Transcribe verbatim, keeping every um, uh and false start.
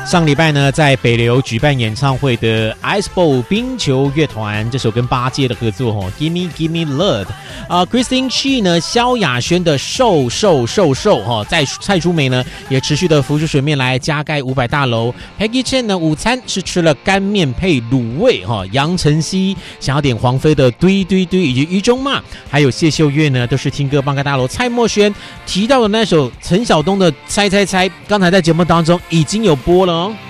上礼拜呢，在北流举办演唱会的 Iceball 冰球乐团，这首跟八戒的合作哦 ，Give Me Give Me Love 啊、呃、，Christine Chi 呢，萧亚轩的瘦瘦瘦瘦哈，在蔡淑梅呢也持续的浮出水面来加盖五百大楼 ，Peggy Chen 呢午餐是吃了干面配卤味哈，杨晨曦想要点黄飞的堆堆堆，以及于中嘛，还有谢秀月呢，都是听歌帮盖大楼，蔡莫轩提到的那首陈晓东的猜猜猜，刚才在节目当中已经有播了哦。